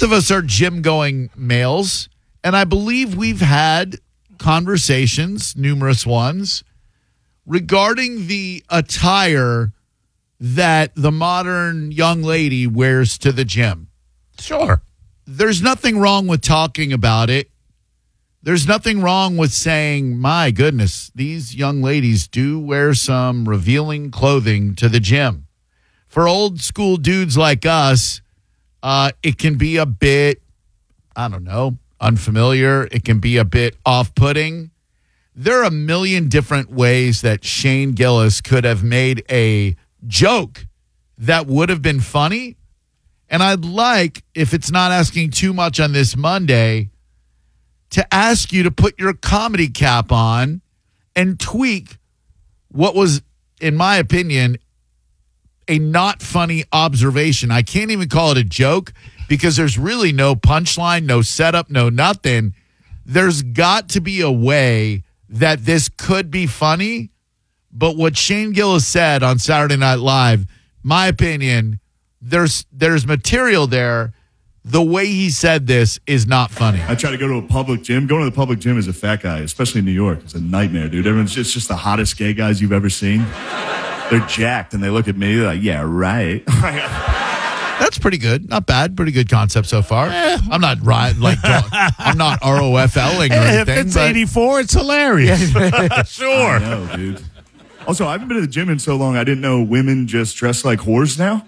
of us are gym-going males, and I believe we've had conversations, numerous ones, regarding the attire that the modern young lady wears to the gym. Sure. There's nothing wrong with talking about it. There's nothing wrong with saying, my goodness, these young ladies do wear some revealing clothing to the gym. For old school dudes like us, it can be a bit, I don't know, unfamiliar. It can be a bit off-putting. There are a million different ways that Shane Gillis could have made a joke that would have been funny. And I'd like, if it's not asking too much on this Monday, to ask you to put your comedy cap on and tweak what was, in my opinion, a not funny observation. I can't even call it a joke because there's really no punchline, no setup, no nothing. There's got to be a way that this could be funny. But what Shane Gillis said on Saturday Night Live, my opinion, there's material there. The way he said this is not funny. I try to go to a public gym. Going to the public gym as a fat guy, especially in New York, is a nightmare, dude. Everyone's just the hottest gay guys you've ever seen. They're jacked, and they look at me like, yeah, right. That's pretty good. Not bad. Pretty good concept so far. I'm not I'm not ROFLing or anything. If it's 84, it's hilarious. Sure. I know, dude. Also, I haven't been to the gym in so long, I didn't know women just dress like whores now.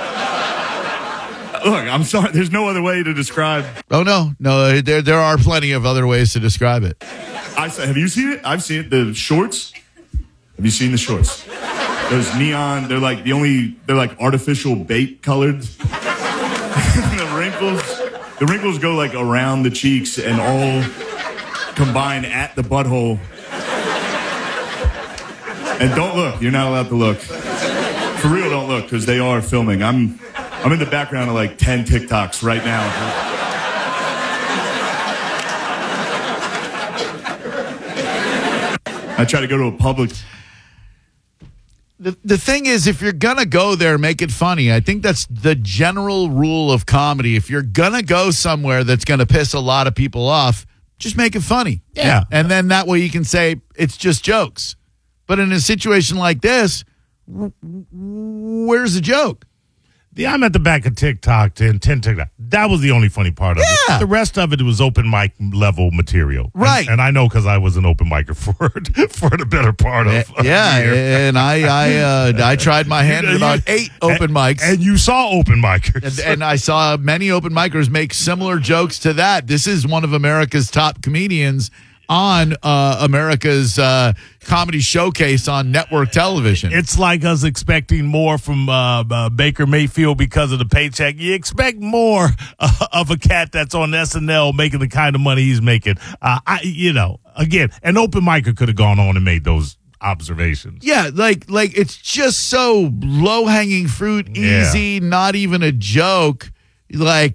Look, I'm sorry. There's no other way to describe. Oh, no. There are plenty of other ways to describe it. Have you seen it? I've seen it. The shorts. Have you seen the shorts? Those neon. They're like artificial bait colored. The wrinkles go like around the cheeks and all combine at the butthole. And don't look. You're not allowed to look. For real, don't look because they are filming. I'm in the background of like 10 TikToks right now. I try to go to a public. The thing is, if you're going to go there, make it funny. I think that's the general rule of comedy. If you're going to go somewhere that's going to piss a lot of people off, just make it funny. Yeah. And then that way you can say it's just jokes. But in a situation like this, where's the joke? Yeah, I'm at the back of TikTok and 10 TikTok. That was the only funny part of it. The rest of it was open mic level material. Right. And I know because I was an open micer for the better part of a year. And I tried my hand at about 8 open mics. And you saw open micers. And I saw many open micers make similar jokes to that. This is one of America's top comedians on America's comedy showcase on network television. It's like us expecting more from Baker Mayfield because of the paycheck. You expect more of a cat that's on SNL making the kind of money he's making. Again, an open micer could have gone on and made those observations. Yeah, like it's just so low-hanging fruit, easy, not even a joke. Like,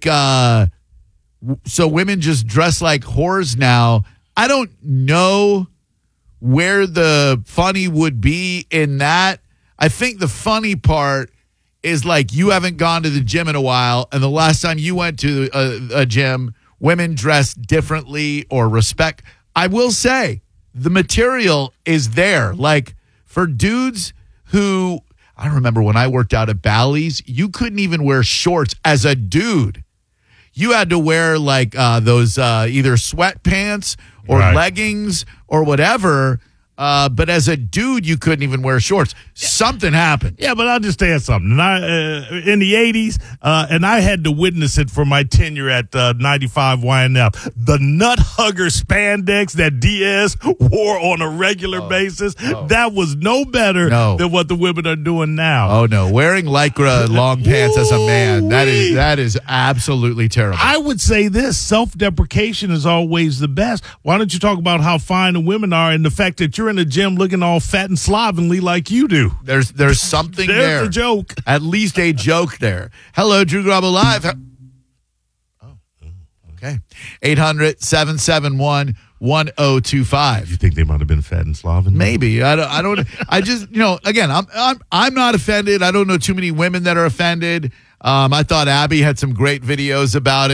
so women just dress like whores now. I don't know where the funny would be in that. I think the funny part is like you haven't gone to the gym in a while, and the last time you went to a gym, women dress differently or respect. I will say the material is there. Like for dudes who, I remember when I worked out at Bally's, you couldn't even wear shorts as a dude. You had to wear like those either sweatpants or leggings or whatever. But as a dude, you couldn't even wear shorts. Something happened. Yeah, but I'll just tell you something. In the 80s, and I had to witness it for my tenure at 95 YNF, the nut hugger spandex that Diaz wore on a regular basis, that was no better than what the women are doing now. Oh, no. Wearing Lycra long pants as a man, that is absolutely terrible. I would say this, self-deprecation is always the best. Why don't you talk about how fine the women are and the fact that you're in the gym looking all fat and slovenly like you do? There's something there. There's a joke. At least a joke there. Hello, Drew Garabo Live. Okay. 800-771-1025. You think they might have been fat and slovenly? Maybe. I don't. I just, again, I'm not offended. I don't know too many women that are offended. I thought Abby had some great videos about it.